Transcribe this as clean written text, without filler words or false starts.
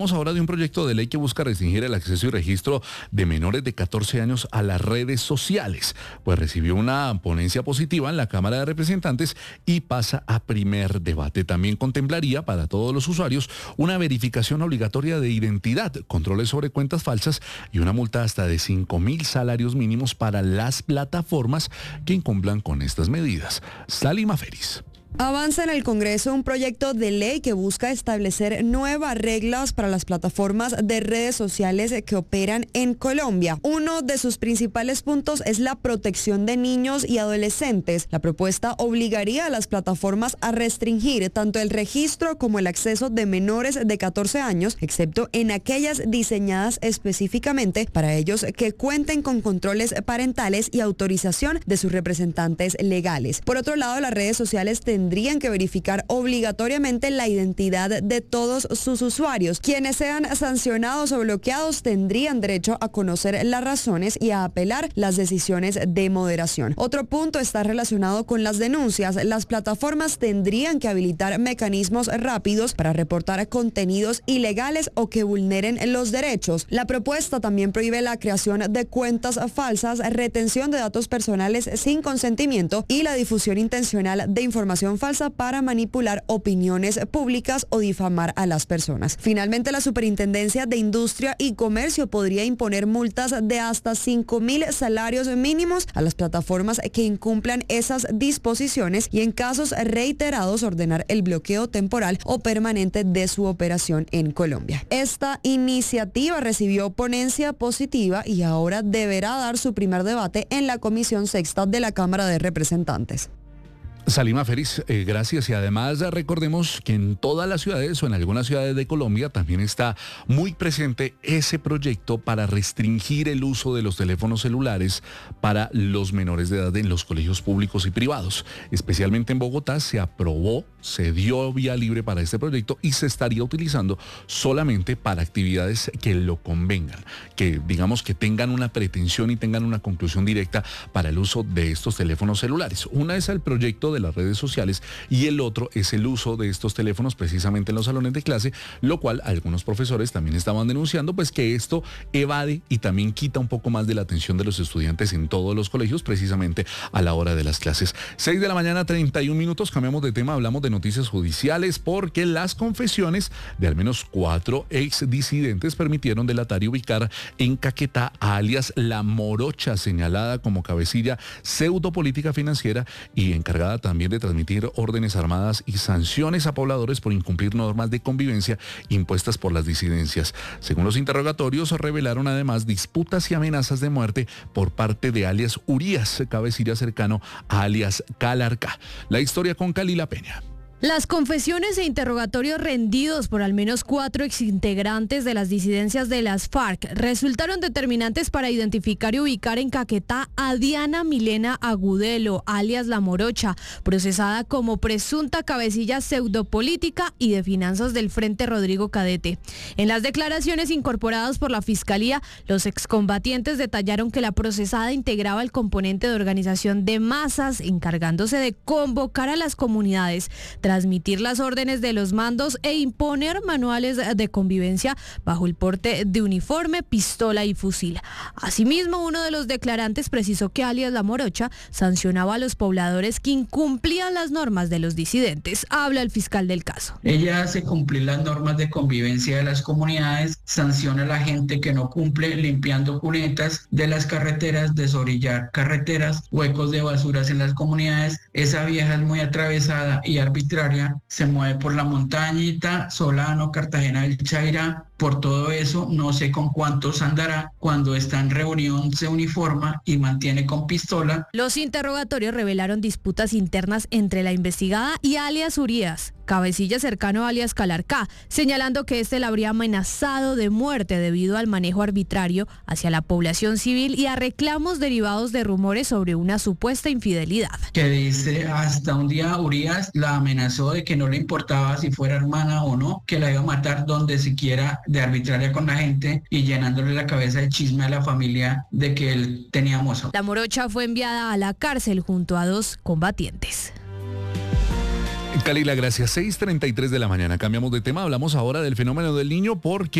Vamos ahora de un proyecto de ley que busca restringir el acceso y registro de menores de 14 años a las redes sociales. Pues recibió una ponencia positiva en la Cámara de Representantes y pasa a primer debate. También contemplaría para todos los usuarios una verificación obligatoria de identidad, controles sobre cuentas falsas y una multa hasta de 5.000 salarios mínimos para las plataformas que incumplan con estas medidas. Salima Feris. Avanza en el Congreso un proyecto de ley que busca establecer nuevas reglas para las plataformas de redes sociales que operan en Colombia. Uno de sus principales puntos es la protección de niños y adolescentes. La propuesta obligaría a las plataformas a restringir tanto el registro como el acceso de menores de 14 años, excepto en aquellas diseñadas específicamente para ellos que cuenten con controles parentales y autorización de sus representantes legales. Por otro lado, las redes sociales tendrían que verificar obligatoriamente la identidad de todos sus usuarios. Quienes sean sancionados o bloqueados tendrían derecho a conocer las razones y a apelar las decisiones de moderación. Otro punto está relacionado con las denuncias. Las plataformas tendrían que habilitar mecanismos rápidos para reportar contenidos ilegales o que vulneren los derechos. La propuesta también prohíbe la creación de cuentas falsas, retención de datos personales sin consentimiento y la difusión intencional de información falsa para manipular opiniones públicas o difamar a las personas. Finalmente, la Superintendencia de Industria y Comercio podría imponer multas de hasta 5.000 salarios mínimos a las plataformas que incumplan esas disposiciones y en casos reiterados ordenar el bloqueo temporal o permanente de su operación en Colombia. Esta iniciativa recibió ponencia positiva y ahora deberá dar su primer debate en la Comisión Sexta de la Cámara de Representantes. Salima Feris, gracias. Y además recordemos que en todas las ciudades o en algunas ciudades de Colombia también está muy presente ese proyecto para restringir el uso de los teléfonos celulares para los menores de edad en los colegios públicos y privados. Especialmente en Bogotá se aprobó, se dio vía libre para este proyecto y se estaría utilizando solamente para actividades que lo convengan, que digamos que tengan una pretensión y tengan una conclusión directa para el uso de estos teléfonos celulares. Una es el proyecto de las redes sociales y el otro es el uso de estos teléfonos precisamente en los salones de clase, lo cual algunos profesores también estaban denunciando, pues que esto evade y también quita un poco más de la atención de los estudiantes en todos los colegios precisamente a la hora de las clases. 6 de la mañana, 31 minutos, cambiamos de tema, hablamos de noticias judiciales porque las confesiones de al menos 4 exdisidentes permitieron delatar y ubicar en Caquetá a alias La Morocha, señalada como cabecilla pseudopolítica financiera y encargada también de transmitir órdenes armadas y sanciones a pobladores por incumplir normas de convivencia impuestas por las disidencias. Según los interrogatorios, revelaron además disputas y amenazas de muerte por parte de alias Urias, cabecilla cercano a alias Calarcá. La historia con Calila Peña. Las confesiones e interrogatorios rendidos por al menos 4 exintegrantes de las disidencias de las FARC resultaron determinantes para identificar y ubicar en Caquetá a Diana Milena Agudelo, alias La Morocha, procesada como presunta cabecilla pseudopolítica y de finanzas del Frente Rodrigo Cadete. En las declaraciones incorporadas por la Fiscalía, los excombatientes detallaron que la procesada integraba el componente de organización de masas, encargándose de convocar a las comunidades, transmitir las órdenes de los mandos e imponer manuales de convivencia bajo el porte de uniforme, pistola y fusil. Asimismo, uno de los declarantes precisó que alias La Morocha sancionaba a los pobladores que incumplían las normas de los disidentes. Habla el fiscal del caso. Ella hace cumplir las normas de convivencia de las comunidades, sanciona a la gente que no cumple limpiando cunetas de las carreteras, desorillar carreteras, huecos de basuras en las comunidades. Esa vieja es muy atravesada y arbitraria, se mueve por la montañita, Solano, Cartagena del Chaira. Por todo eso, no sé con cuántos andará. Cuando está en reunión se uniforma y mantiene con pistola. Los interrogatorios revelaron disputas internas entre la investigada y alias Urias, cabecilla cercano a alias Calarcá, señalando que este la habría amenazado de muerte debido al manejo arbitrario hacia la población civil y a reclamos derivados de rumores sobre una supuesta infidelidad. Que dice, hasta un día Urias la amenazó de que no le importaba si fuera hermana o no, que la iba a matar donde siquiera, de arbitraria con la gente y llenándole la cabeza de chisme a la familia de que él tenía mozo. La Morocha fue enviada a la cárcel junto a 2 combatientes. Kalila, gracias. 6:33 de la mañana. Cambiamos de tema. Hablamos ahora del fenómeno del Niño porque